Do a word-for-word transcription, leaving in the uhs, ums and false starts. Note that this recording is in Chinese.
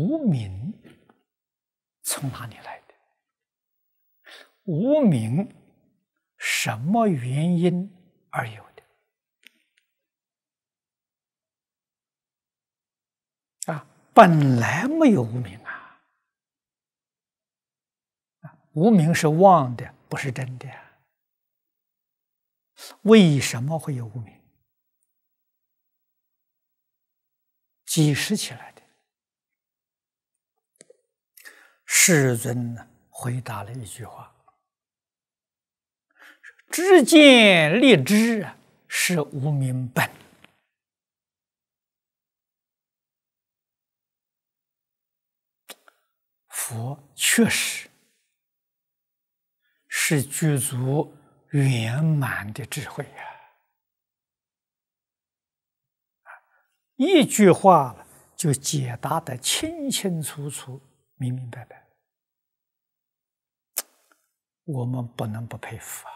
无明从哪里来的？无明什么原因而有的？啊，本来没有无明啊！无明是妄的，不是真的。为什么会有无明？几时起来的？世尊呢回答了一句话：知见立知是无明本。佛确实是具足圆满的智慧呀、啊！一句话就解答得清清楚楚、明明白白。我们不能不佩服啊！